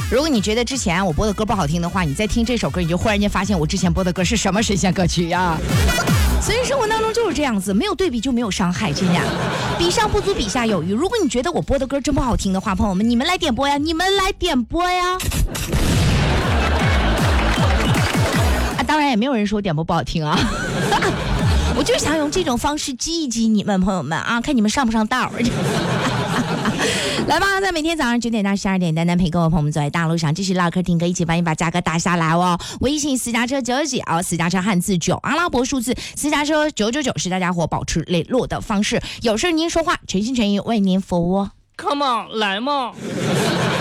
如果你觉得之前我播的歌不好听的话，你再听这首歌，你就忽然间发现我之前播的歌是什么神仙歌曲呀。所以生活当中就是这样子，没有对比就没有伤害，真的。比上不足，比下有余。如果你觉得我播的歌真不好听的话，朋友们，你们来点播呀，你们来点播呀。啊，当然也没有人说点播不好听啊。我就想用这种方式激一激你们，朋友们啊，看你们上不上道。来吧，在每天早上9点到12点，丹丹陪各位朋友们走在大路上，继续唠嗑听歌，一起帮你把价格打下来哦。微信私家车999，私家车汉字9，阿拉伯数字，私家车999是大家伙保持联络的方式。有事您说话，全心全意为您服务。 Come on， 来嘛！